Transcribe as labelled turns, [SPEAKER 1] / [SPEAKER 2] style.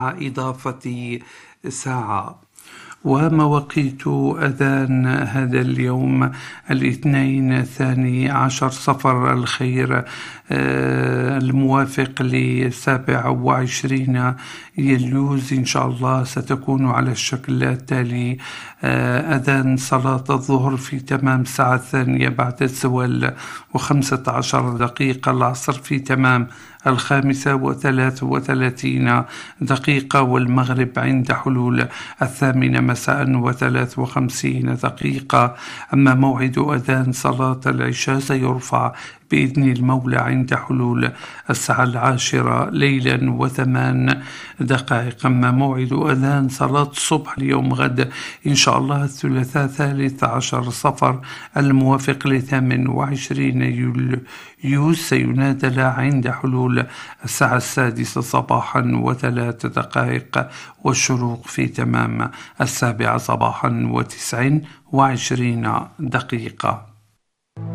[SPEAKER 1] إضافة ساعة. ومواقيت أذان هذا اليوم: الاثنين 12 صفر الخير الموافق ل27 يليوز إن شاء الله ستكون على الشكل التالي: أذان صلاة الظهر في تمام الساعة 2 بعد الزوال و15 دقيقة، العصر في تمام 5:33 دقيقة، والمغرب عند حلول 8 مساء و53 دقيقة. أما موعد أذان صلاة العشاء سيرفع بإذن المولى عند حلول 10 ليلا و8 دقائق. أما موعد أذان صلاة الصبح اليوم غد إن شاء الله الثلاثاء 13 صفر الموافق ل28 يوليو سينادى له عند حلول 6 صباحا و3 دقائق، والشروق في تمام 7 صباحا و29 دقيقة.